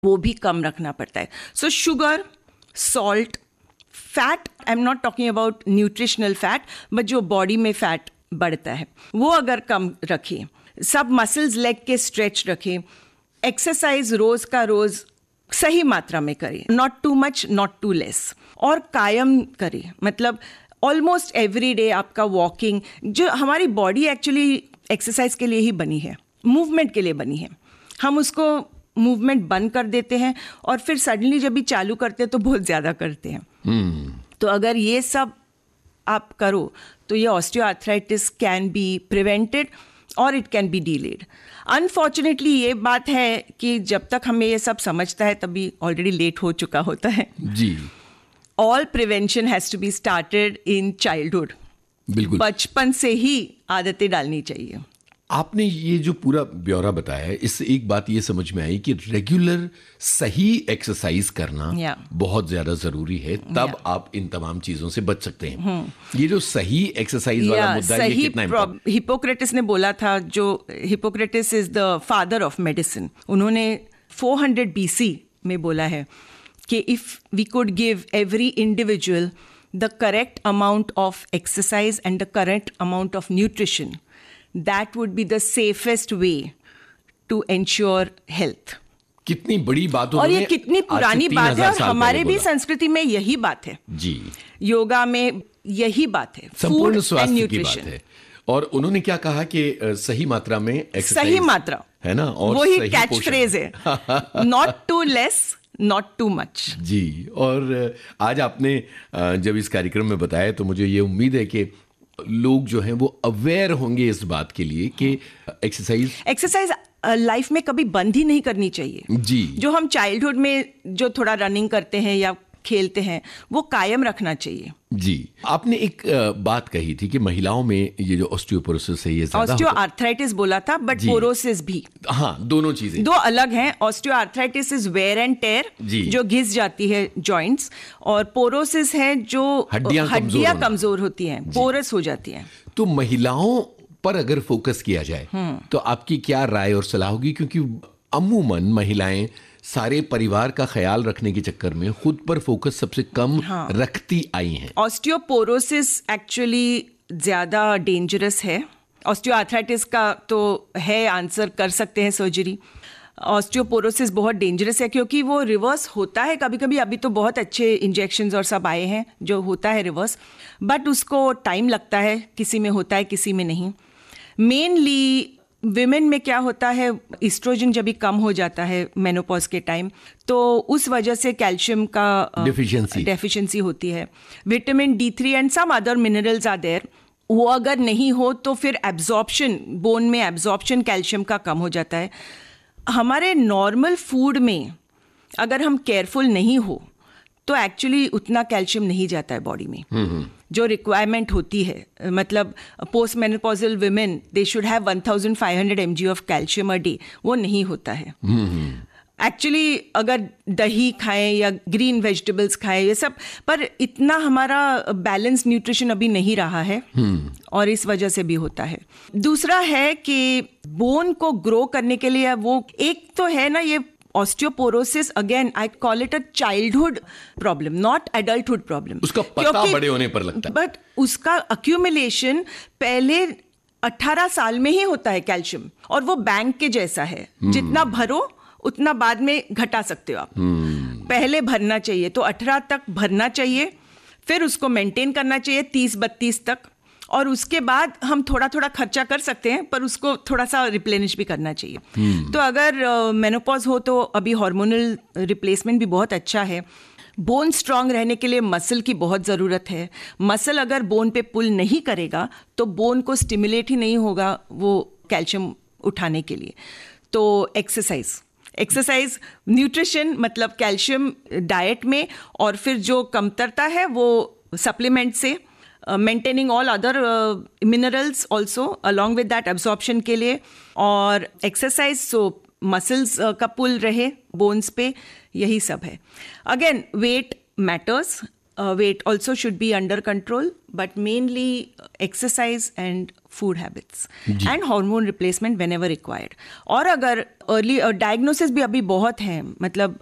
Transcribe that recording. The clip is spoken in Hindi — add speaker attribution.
Speaker 1: वो भी कम रखना पड़ता है. सो sugar, salt, fat, I am not talking about nutritional fat, but जो बॉडी में फैट बढ़ता है वो अगर कम रखें, सब मसल्स लेग के स्ट्रेच रखें, एक्सरसाइज रोज का रोज सही मात्रा में करें, not too much not to less, और कायम करें. मतलब ऑलमोस्ट एवरी डे आपका वॉकिंग, जो हमारी बॉडी एक्चुअली एक्सरसाइज के लिए ही बनी है, मूवमेंट के लिए बनी है. हम उसको मूवमेंट बंद कर देते हैं और फिर सडनली जब भी चालू करते हैं तो बहुत ज़्यादा करते हैं. तो अगर ये सब आप करो तो ये ऑस्टियोआर्थराइटिस कैन बी प्रिवेंटेड और it can be delayed. Unfortunately ये बात है कि जब तक हमें ये सब समझता है तभी ऑलरेडी लेट हो चुका होता है
Speaker 2: जी.
Speaker 1: All prevention has to be started in childhood.
Speaker 2: बिल्कुल,
Speaker 1: बचपन से ही आदतें डालनी चाहिए.
Speaker 2: आपने ये जो पूरा ब्यौरा बताया है, इससे एक बात ये समझ में आई कि रेगुलर सही एक्सरसाइज करना बहुत ज्यादा जरूरी है, तब आप इन तमाम चीजों से बच सकते हैं. ये जो सही एक्सरसाइज वाला मुद्दा है, ये कितना इम्पोर्टेंट.
Speaker 1: हिपोक्रेटिस ने बोला था, जो Hippocrates is the father of medicine. उन्होंने 400 BC में बोला है कि if we could give every individual the correct amount of exercise and the correct amount of nutrition, that would be the safest way to ensure health.
Speaker 2: कितनी बड़ी बात,
Speaker 1: और ये कितनी पुरानी बात है, और हमारे भी संस्कृति में यही बात है
Speaker 2: जी.
Speaker 1: योगा में यही बात है,
Speaker 2: संपूर्ण स्वास्थ्य की बात है. और उन्होंने क्या कहा कि सही मात्रा में एक्सरसाइज,
Speaker 1: सही मात्रा
Speaker 2: है ना, और
Speaker 1: वही कैच फ्रेज है, not to less not too much
Speaker 2: जी. और आज आपने जब इस कार्यक्रम में बताया तो मुझे ये उम्मीद है कि लोग जो हैं वो अवेयर होंगे इस बात के लिए कि एक्सरसाइज
Speaker 1: लाइफ में कभी बंद ही नहीं करनी चाहिए
Speaker 2: जी.
Speaker 1: जो हम चाइल्डहुड में जो थोड़ा रनिंग करते हैं या खेलते हैं वो कायम रखना चाहिए
Speaker 2: जी. आपने एक बात कही थी कि महिलाओं में ये जो ऑस्टियोपोरोसिस है ये ज्यादा,
Speaker 1: ऑस्टियोआर्थराइटिस बोला था, बट पोरोसिस भी.
Speaker 2: हाँ, दोनों चीजें,
Speaker 1: दो अलग हैं. Osteoarthritis is where and tear, जो घिस जाती है जॉइंट्स, और पोरोसिस है जो हड्डियां कमजोर होती हैं, पोरस हो जाती हैं.
Speaker 2: तो महिलाओं पर अगर फोकस किया जाए तो आपकी क्या राय और सलाह होगी, क्योंकि अमूमन महिलाएं सारे परिवार का ख्याल रखने के चक्कर में खुद पर फोकस सबसे कम रखती आई हैं.
Speaker 1: ऑस्टियोपोरोसिस एक्चुअली ज्यादा डेंजरस है. ऑस्टियोआर्थराइटिस का तो है, आंसर कर सकते हैं सर्जरी. ऑस्टियोपोरोसिस बहुत डेंजरस है क्योंकि वो रिवर्स होता है कभी कभी. अभी तो बहुत अच्छे इंजेक्शंस और सब आए हैं जो होता है रिवर्स, बट उसको टाइम लगता है, किसी में होता है किसी में नहीं. मेनली विमेन में क्या होता है, एस्ट्रोजन जब भी कम हो जाता है मेनोपॉज के टाइम, तो उस वजह से कैल्शियम का डेफिशिएंसी होती है. Vitamin D3 and some other minerals are there. वो अगर नहीं हो तो फिर एब्जॉर्प्शन, बोन में एब्जॉर्प्शन कैल्शियम का कम हो जाता है. हमारे नॉर्मल फूड में अगर हम केयरफुल नहीं हो तो एक्चुअली उतना कैल्शियम नहीं जाता है बॉडी में जो रिक्वायरमेंट होती है. मतलब post menopausal women they should have 1500 mg of calcium a day, वो नहीं होता है. एक्चुअली अगर दही खाएं या ग्रीन वेजिटेबल्स खाएं ये सब, पर इतना हमारा बैलेंस न्यूट्रिशन अभी नहीं रहा है और इस वजह से भी होता है. दूसरा है कि बोन को ग्रो करने के लिए वो एक तो है ना, ये osteoporosis, again I call it a childhood problem, not adulthood problem.
Speaker 2: उसका पता बड़े होने पर लगता है,
Speaker 1: बट उसका अक्यूमुलेशन पहले 18 साल में ही होता है कैल्शियम, और वो बैंक के जैसा है, जितना भरो उतना बाद में घटा सकते हो आप. पहले भरना चाहिए तो 18 तक भरना चाहिए, फिर उसको मेंटेन करना चाहिए 30-32 तक, और उसके बाद हम थोड़ा थोड़ा खर्चा कर सकते हैं, पर उसको थोड़ा सा रिप्लेनिश भी करना चाहिए. तो अगर मेनोपॉज हो तो अभी हार्मोनल रिप्लेसमेंट भी बहुत अच्छा है. बोन स्ट्रांग रहने के लिए मसल की बहुत ज़रूरत है. मसल अगर बोन पे पुल नहीं करेगा तो बोन को स्टिमुलेट ही नहीं होगा वो कैल्शियम उठाने के लिए. तो एक्सरसाइज, न्यूट्रिशन मतलब कैल्शियम डाइट में, और फिर जो कमतरता है वो सप्लीमेंट से, maintaining all other minerals also along with that absorption के लिए, और एक्सरसाइज सो मसल्स का पुल रहे बोन्स पे, यही सब है. Again wait matters, weight also should be under control, but mainly exercise and food habits and hormone replacement whenever required. और अगर early diagnosis भी अभी बहुत है, मतलब